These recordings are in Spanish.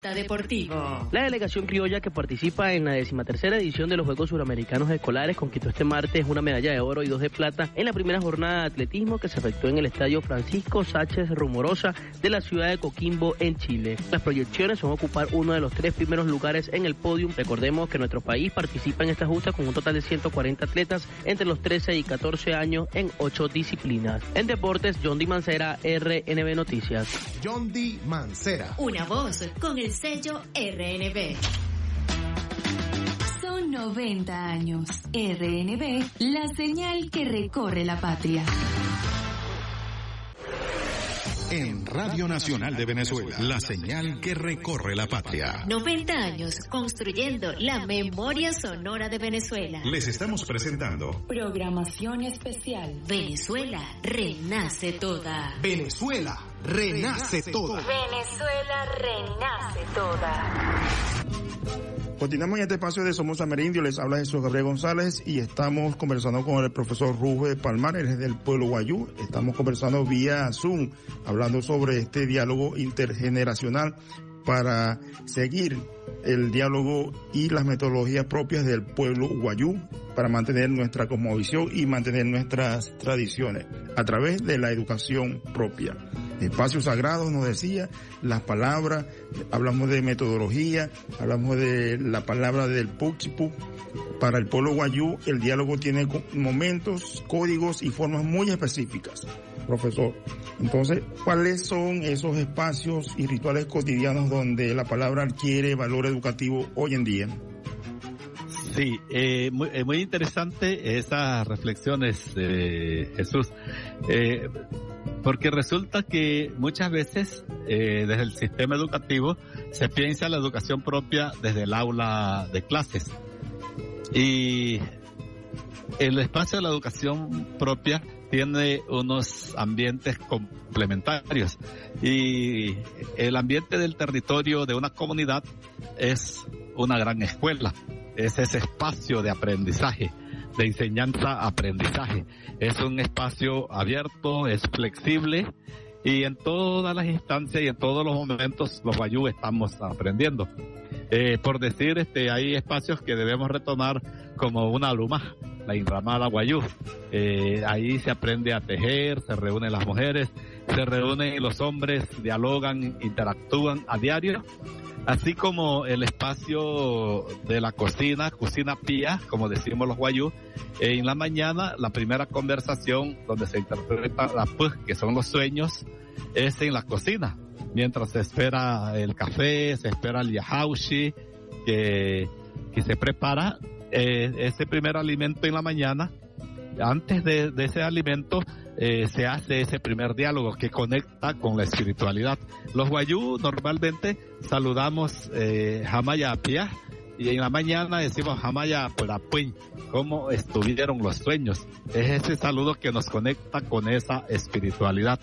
Costa Deportivo. La delegación criolla que participa en la 13ª edición de los Juegos Suramericanos Escolares conquistó este martes una medalla de oro y 2 de plata en la primera jornada de atletismo que se efectuó en el estadio Francisco Sánchez Rumorosa de la ciudad de Coquimbo, en Chile. Las proyecciones son ocupar uno de los 3 primeros lugares en el podio. Recordemos que nuestro país participa en esta justa con un total de 140 atletas entre los 13 y 14 años en 8 disciplinas. En deportes, John D. Mancera, RNB Noticias. John D. Mancera. Una voz con el sello RNB. Son 90 años. RNB, la señal que recorre la patria. En Radio Nacional de Venezuela, la señal que recorre la patria. 90 años construyendo la memoria sonora de Venezuela. Les estamos presentando Programación especial. Venezuela renace toda. Venezuela renace toda. Venezuela renace toda. Continuamos en este espacio de Somos Amerindio. Les habla Jesús Gabriel González y estamos conversando con el profesor Rubén Palmar, él es del pueblo Wayuu. Estamos conversando vía Zoom, hablando sobre este diálogo intergeneracional para seguir el diálogo y las metodologías propias del pueblo Wayuu para mantener nuestra cosmovisión y mantener nuestras tradiciones a través de la educación propia. Espacios sagrados, nos decía, las palabras, hablamos de metodología, hablamos de la palabra del Puchipu. Para el pueblo Wayuu, el diálogo tiene momentos, códigos y formas muy específicas, profesor. Entonces, ¿cuáles son esos espacios y rituales cotidianos donde la palabra adquiere valor educativo hoy en día? Sí, muy interesante esas reflexiones, Jesús, porque resulta que muchas veces desde el sistema educativo se piensa la educación propia desde el aula de clases, y el espacio de la educación propia tiene unos ambientes complementarios, y el ambiente del territorio de una comunidad es una gran escuela. Es ese espacio de aprendizaje, de enseñanza-aprendizaje. Es un espacio abierto, es flexible, y en todas las instancias y en todos los momentos los Wayuu estamos aprendiendo. Por decir, hay espacios que debemos retomar como una luma, la Inramada Wayuu. Ahí se aprende a tejer, se reúnen las mujeres, se reúnen los hombres, dialogan, interactúan a diario. Así como el espacio de la cocina pía, como decimos los Wayuu, en la mañana la primera conversación donde se interpreta la puj, que son los sueños, es en la cocina. Mientras se espera el café, se espera el yahaushi, que se prepara ese primer alimento en la mañana. Antes de ese alimento se hace ese primer diálogo que conecta con la espiritualidad. Los Wayuu normalmente saludamos Hamaya Apia, y en la mañana decimos Hamaya Purapuin, cómo estuvieron los sueños. Es ese saludo que nos conecta con esa espiritualidad.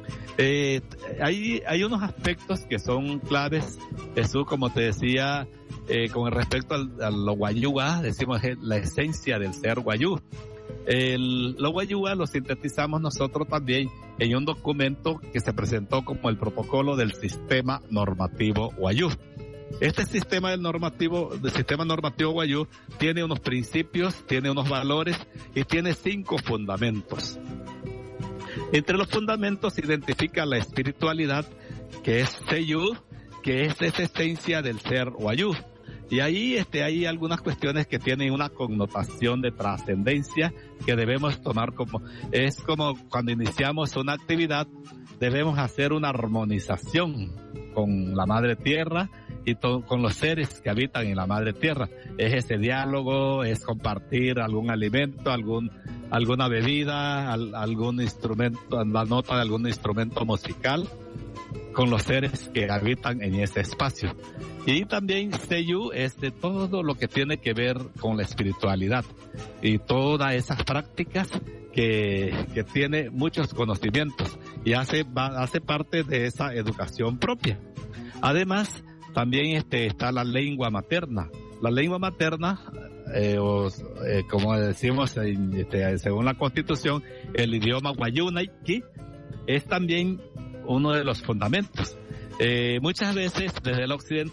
Hay unos aspectos que son claves, Jesús, como te decía, con respecto a lo Wayuu, decimos la esencia del ser Wayuu. Lo Wayuu lo sintetizamos nosotros también en un documento que se presentó como el protocolo del sistema normativo Wayuu. Este sistema normativo Wayuu tiene unos principios, tiene unos valores y tiene 5 fundamentos. Entre los fundamentos se identifica la espiritualidad, que es Seiyuu, que es esa esencia del ser Wayuu. Y ahí hay algunas cuestiones que tienen una connotación de trascendencia que debemos tomar como cuando iniciamos una actividad, debemos hacer una armonización con la madre tierra y con los seres que habitan en la madre tierra. Es ese diálogo, es compartir algún alimento, alguna bebida, algún instrumento, la nota de algún instrumento musical con los seres que habitan en ese espacio. Y también Seiyuu es de todo lo que tiene que ver con la espiritualidad y todas esas prácticas que tiene muchos conocimientos y hace parte de esa educación propia. Además, también está la lengua materna. La lengua materna, como decimos según la Constitución, el idioma Wayuu-Naiki es también uno de los fundamentos. Muchas veces desde el occidente